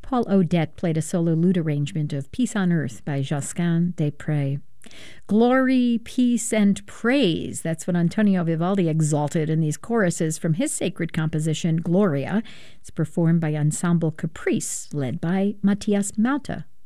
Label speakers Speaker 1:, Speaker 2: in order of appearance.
Speaker 1: Paul Odette played a solo lute arrangement of Peace on Earth by Josquin des Prez. Glory, peace, and praise. That's what Antonio Vivaldi exalted in these choruses from his sacred composition, Gloria. It's performed by Ensemble Caprice, led by Matthias Mauta